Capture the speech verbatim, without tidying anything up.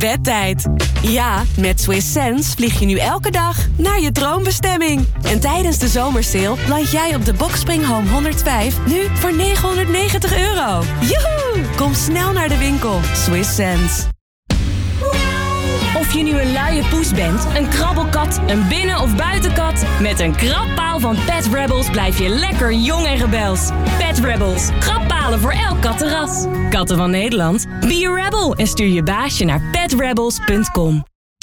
bedtijd. Ja, met Swiss Sense vlieg je nu elke dag naar je droombestemming. En tijdens de zomersale land jij op de Boxspring Home honderdvijf nu voor negenhonderdnegentig euro. Joehoe! Kom snel naar de winkel. Swiss Sense. Of je nu een luie poes bent, een krabbelkat, een binnen- of buitenkat... met een krabpaal van Pet Rebels blijf je lekker jong en rebels. Pet Rebels. Krabbpalen voor elk kattenras. Katten van Nederland. Be a rebel en stuur je baasje naar pet rebels punt com.